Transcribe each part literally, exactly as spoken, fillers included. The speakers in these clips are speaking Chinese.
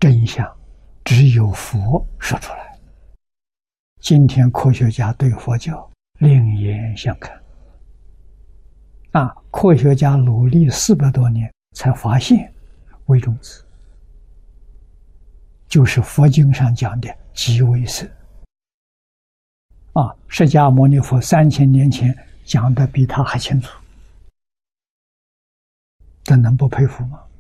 真相只有佛说出来。今天科学家对佛教另眼相看。啊，科学家努力四百多年才发现微中子就是佛经上讲的极微色。啊，释迦牟尼佛三千年前讲的比他还清楚，这能不佩服吗？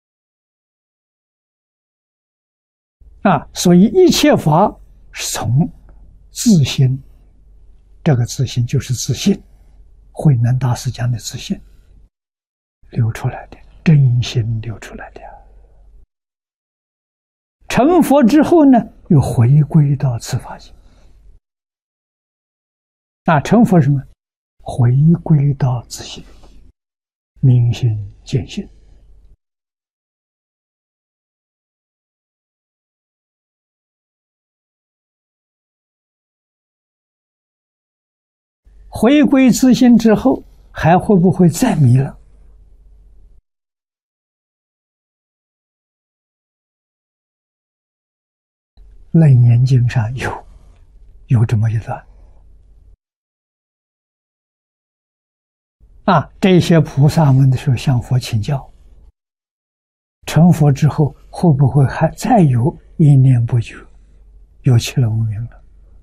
啊，所以一切法是从自心，这个自心就是自信，慧能大师讲的自信流出来的，真心流出来的。成佛之后呢，又回归到此法界。啊，成佛什么？回归到自信，明心见性。回归自信之后，还会不会再迷了？楞严经上有有这么一段。啊，这些菩萨们的时候向佛请教，成佛之后会不会还再有一念不觉，有起了无明了？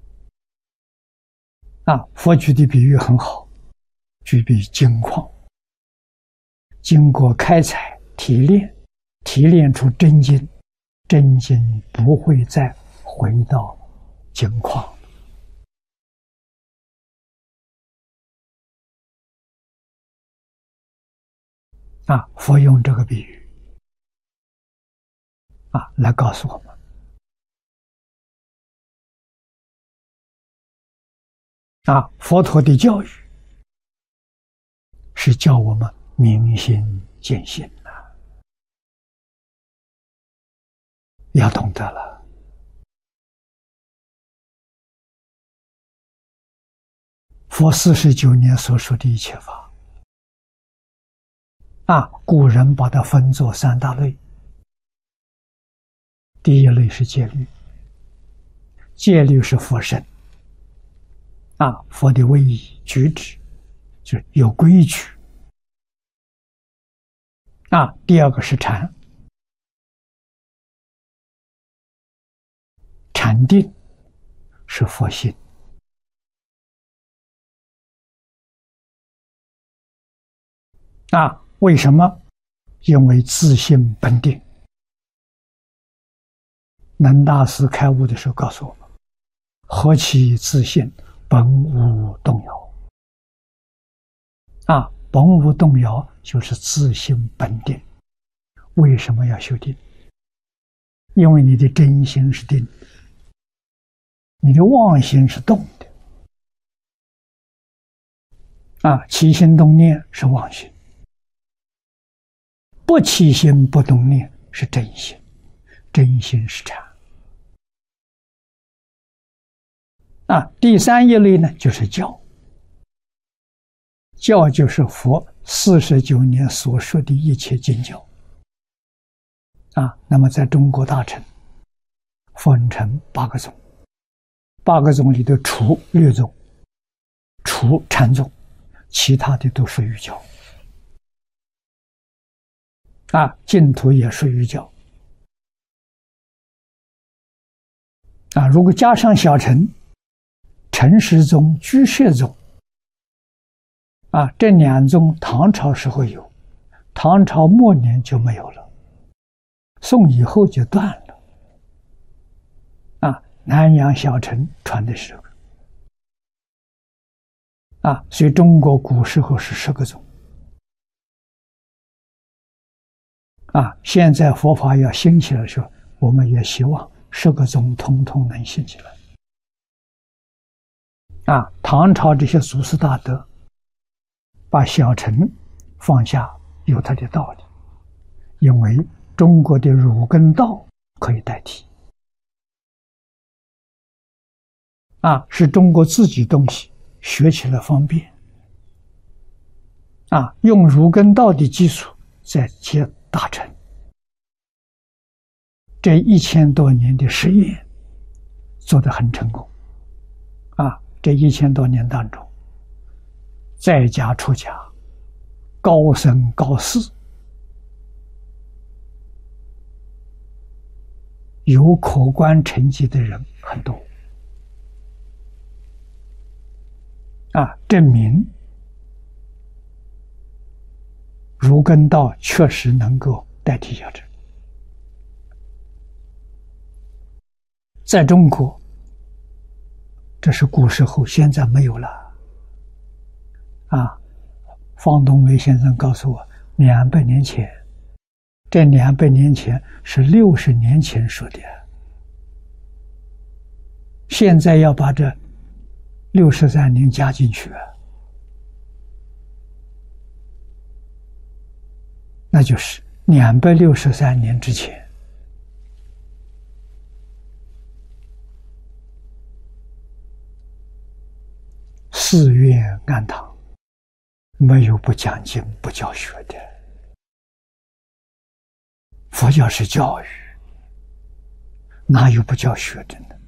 啊，佛举的比喻很好，举比金矿，经过开采提炼，提炼出真金，真金不会再回到金矿。啊，佛用这个比喻啊来告诉我们，啊，佛陀的教育是教我们明心见性的，要懂得了。佛四十九年所说的一切法，啊，古人把它分作三大类。第一类是戒律，戒律是佛身，啊，佛的威仪举止就是有规矩。啊，第二个是禅，禅定是佛性。啊，为什么？因为自性本定。能大师开悟的时候告诉我们：何其自性，本无动摇。啊，本无动摇就是自性本定。为什么要修定？因为你的真心是定，你的妄心是动的。啊，起心动念是妄心。不起心不动念是真心，真心是禅。啊，第三一类呢，就是教。教就是佛四十九年所说的一切经教。啊，那么在中国大乘分成八个宗，八个宗里的除律宗、除禅宗，其他的都属于教。啊，净土也属于教。啊，如果加上小乘，陈氏宗、居士宗，啊，这两宗唐朝时候有，唐朝末年就没有了，宋以后就断了。啊，南洋小乘传的是这个。啊，所以中国古时候是十个宗。啊，现在佛法要兴起来的时候，我们也希望十个宗统统能兴起来。啊，唐朝这些祖师大德把小乘放下，有他的道理，因为中国的儒跟道可以代替。啊，是中国自己东西，学起来方便。啊，用儒跟道的基础再接大乘， 这一千多年的实验做得很成功啊！这一千多年当中，在家出家、高僧高士，有可观成绩的人很多啊，证明儒根道确实能够代替小乘。在中国，这是古时候，现在没有了啊。方东梅先生告诉我，两百年前，这两百年前是六十年前说的，现在要把这六十三年加进去，那就是两百六十三年之前。寺院庵堂没有不讲经不教学的，佛教是教育，哪有不教学的呢？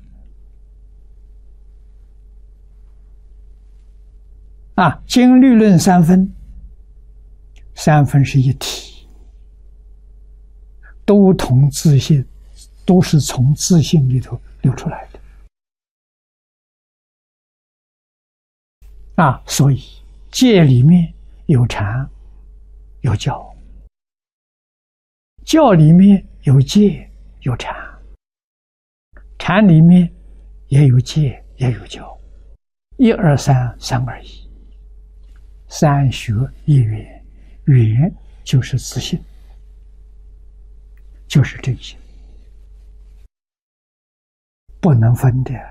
啊，经律论三分，三分是一体，都同自性，都是从自性里头流出来的。啊，所以戒里面有禅有教，教里面有戒有禅，禅里面也有戒也有教，一二三，三二一，三学一缘，缘就是自性，就是真心，不能分的。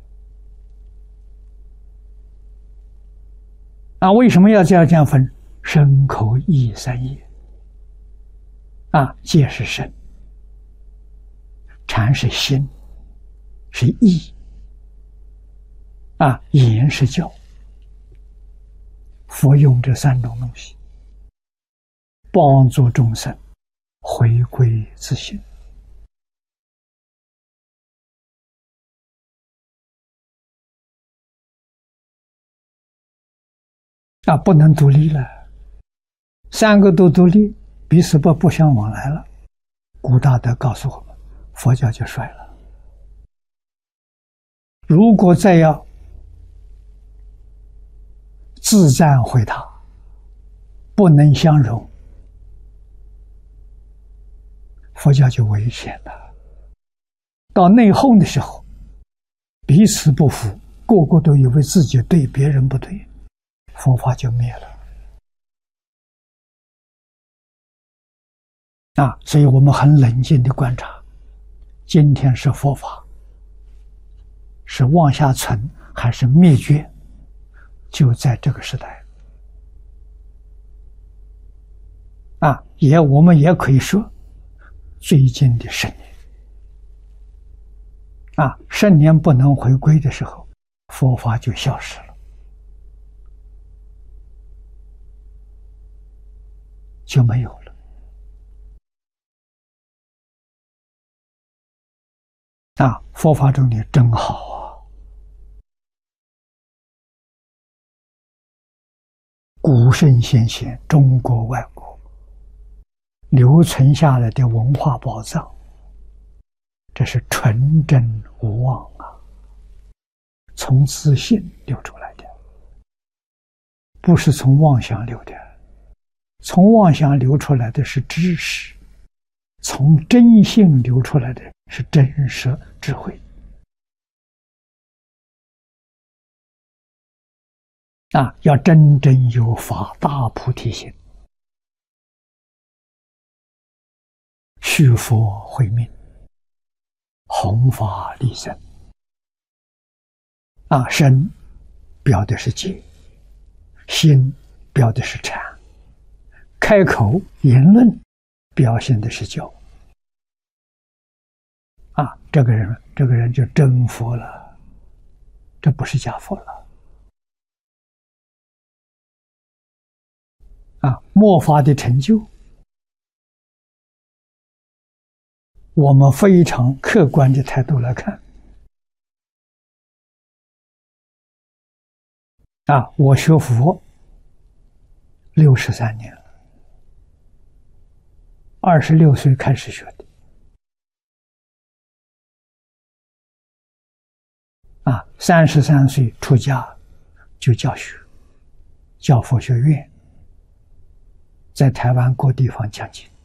啊，为什么要这样这样分？身口意三业。啊，戒是身，禅是心，是意。啊，言是教。佛用这三种东西，帮助众生回归自性。啊，不能独立了，三个都独立，彼此不不相往来了。古大德告诉我们，佛教就衰了。如果再要自赞回他，不能相容，佛教就危险了。到内讧的时候，彼此不服，个个都以为自己对，别人不对，佛法就灭了。啊，所以我们很冷静的观察，今天是佛法是往下存还是灭绝，就在这个时代。啊，也我们也可以说，最近的十年，啊，十年不能回归的时候，佛法就消失了，就没有了。啊，佛法中的真好啊！古圣先贤，中国外国留存下来的文化宝藏，这是纯真无妄啊，从自信流出来的，不是从妄想流的。从妄想流出来的是知识，从真性流出来的是真实智慧。啊，要真正有发大菩提心，续佛慧命，弘法利生。啊，身表的是戒，心表的是禅，开口言论表现的是教。啊，这个人，这个人就真佛了，这不是假佛了。啊，末法的成就， 我们非常客观的态度来看，啊，我学佛六十三年了，二十六岁开始学的，啊，三十三岁出家就教学，教佛学院，在台湾各地方讲经。